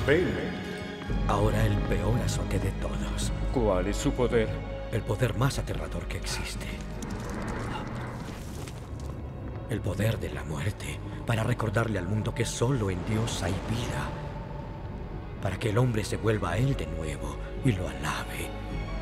Bane. Ahora el peor azote de todos. ¿Cuál es su poder? El poder más aterrador que existe. El poder de la muerte, para recordarle al mundo que solo en Dios hay vida. Para que el hombre se vuelva a Él de nuevo y lo alabe.